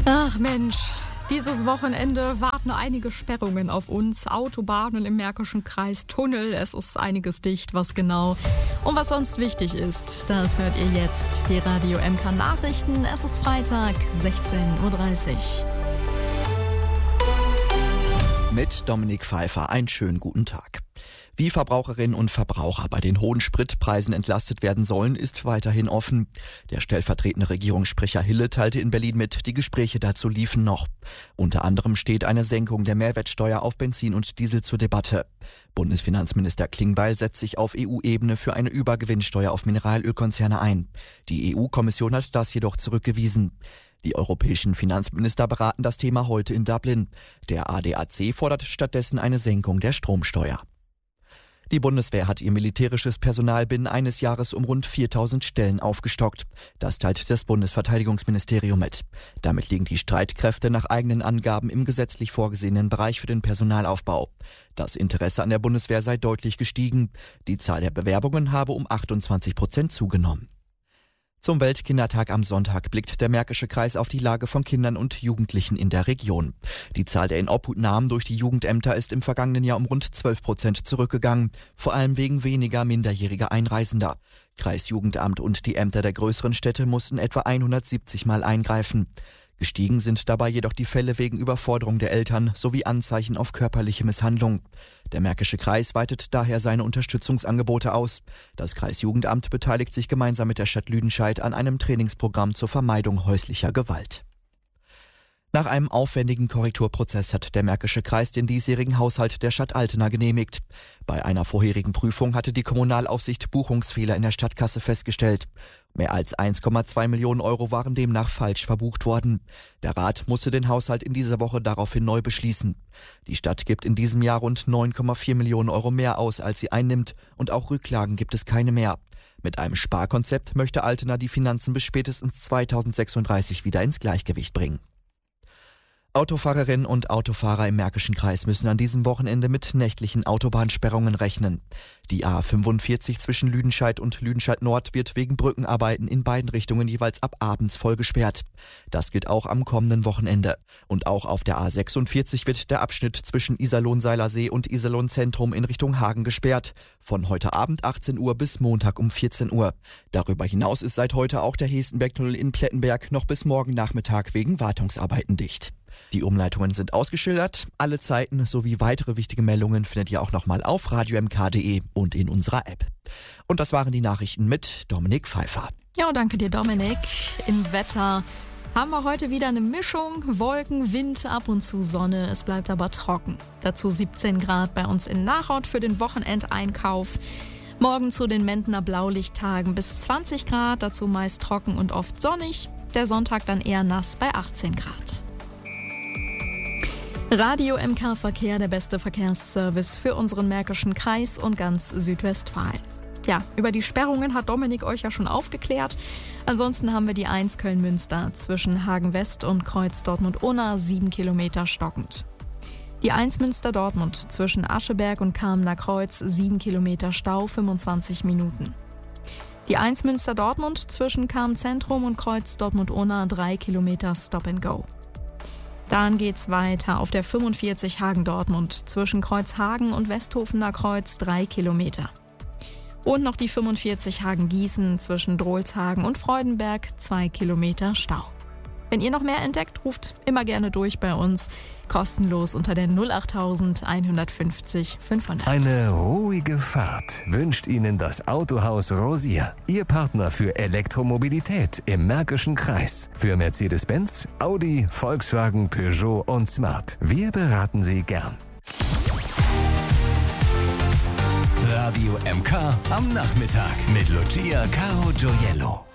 Ach Mensch, dieses Wochenende warten einige Sperrungen auf uns. Autobahnen im Märkischen Kreis, Tunnel, es ist einiges dicht, was genau und was sonst wichtig ist. Das hört ihr jetzt, die Radio MK Nachrichten. Es ist Freitag, 16:30 Uhr. Mit Dominik Pfeiffer einen schönen guten Tag. Wie Verbraucherinnen und Verbraucher bei den hohen Spritpreisen entlastet werden sollen, ist weiterhin offen. Der stellvertretende Regierungssprecher Hille teilte in Berlin mit, die Gespräche dazu liefen noch. Unter anderem steht eine Senkung der Mehrwertsteuer auf Benzin und Diesel zur Debatte. Bundesfinanzminister Klingbeil setzt sich auf EU-Ebene für eine Übergewinnsteuer auf Mineralölkonzerne ein. Die EU-Kommission hat das jedoch zurückgewiesen. Die europäischen Finanzminister beraten das Thema heute in Dublin. Der ADAC fordert stattdessen eine Senkung der Stromsteuer. Die Bundeswehr hat ihr militärisches Personal binnen eines Jahres um rund 4.000 Stellen aufgestockt. Das teilt das Bundesverteidigungsministerium mit. Damit liegen die Streitkräfte nach eigenen Angaben im gesetzlich vorgesehenen Bereich für den Personalaufbau. Das Interesse an der Bundeswehr sei deutlich gestiegen. Die Zahl der Bewerbungen habe um 28% zugenommen. Zum Weltkindertag am Sonntag blickt der Märkische Kreis auf die Lage von Kindern und Jugendlichen in der Region. Die Zahl der Inobhutnahmen durch die Jugendämter ist im vergangenen Jahr um rund 12% zurückgegangen, vor allem wegen weniger minderjähriger Einreisender. Kreisjugendamt und die Ämter der größeren Städte mussten etwa 170 Mal eingreifen. Gestiegen sind dabei jedoch die Fälle wegen Überforderung der Eltern sowie Anzeichen auf körperliche Misshandlung. Der Märkische Kreis weitet daher seine Unterstützungsangebote aus. Das Kreisjugendamt beteiligt sich gemeinsam mit der Stadt Lüdenscheid an einem Trainingsprogramm zur Vermeidung häuslicher Gewalt. Nach einem aufwendigen Korrekturprozess hat der Märkische Kreis den diesjährigen Haushalt der Stadt Altena genehmigt. Bei einer vorherigen Prüfung hatte die Kommunalaufsicht Buchungsfehler in der Stadtkasse festgestellt. Mehr als 1,2 Millionen Euro waren demnach falsch verbucht worden. Der Rat musste den Haushalt in dieser Woche daraufhin neu beschließen. Die Stadt gibt in diesem Jahr rund 9,4 Millionen Euro mehr aus, als sie einnimmt, und auch Rücklagen gibt es keine mehr. Mit einem Sparkonzept möchte Altena die Finanzen bis spätestens 2036 wieder ins Gleichgewicht bringen. Autofahrerinnen und Autofahrer im Märkischen Kreis müssen an diesem Wochenende mit nächtlichen Autobahnsperrungen rechnen. Die A45 zwischen Lüdenscheid und Lüdenscheid Nord wird wegen Brückenarbeiten in beiden Richtungen jeweils ab abends voll gesperrt. Das gilt auch am kommenden Wochenende. Und auch auf der A46 wird der Abschnitt zwischen Iserlohn-Seilersee und Iserlohn-Zentrum in Richtung Hagen gesperrt. Von heute Abend 18 Uhr bis Montag um 14 Uhr. Darüber hinaus ist seit heute auch der Hestenbergtunnel in Plettenberg noch bis morgen Nachmittag wegen Wartungsarbeiten dicht. Die Umleitungen sind ausgeschildert. Alle Zeiten sowie weitere wichtige Meldungen findet ihr auch nochmal auf radiomk.de und in unserer App. Und das waren die Nachrichten mit Dominik Pfeiffer. Ja, danke dir, Dominik. Im Wetter haben wir heute wieder eine Mischung, Wolken, Wind, ab und zu Sonne. Es bleibt aber trocken. Dazu 17 Grad bei uns in Nachort für den Wochenendeinkauf. Morgen zu den Mentener Blaulichttagen bis 20 Grad, dazu meist trocken und oft sonnig. Der Sonntag dann eher nass bei 18 Grad. Radio MK Verkehr, der beste Verkehrsservice für unseren Märkischen Kreis und ganz Südwestfalen. Ja, über die Sperrungen hat Dominik euch ja schon aufgeklärt. Ansonsten haben wir die 1 Köln-Münster zwischen Hagen-West und Kreuz Dortmund-Unna 7 Kilometer stockend. Die 1 Münster-Dortmund zwischen Ascheberg und Kamener Kreuz 7 Kilometer Stau, 25 Minuten. Die 1 Münster-Dortmund zwischen Kamen-Zentrum und Kreuz Dortmund-Unna 3 Kilometer Stop and Go. Dann geht's weiter auf der 45 Hagen-Dortmund zwischen Kreuzhagen und Westhofener Kreuz 3 Kilometer. Und noch die 45 Hagen-Gießen zwischen Drolshagen und Freudenberg 2 Kilometer Stau. Wenn ihr noch mehr entdeckt, ruft immer gerne durch bei uns. Kostenlos unter der 08000 150 500. Eine ruhige Fahrt wünscht Ihnen das Autohaus Rosier. Ihr Partner für Elektromobilität im Märkischen Kreis. Für Mercedes-Benz, Audi, Volkswagen, Peugeot und Smart. Wir beraten Sie gern. Radio MK am Nachmittag mit Lucia Caro Gioiello.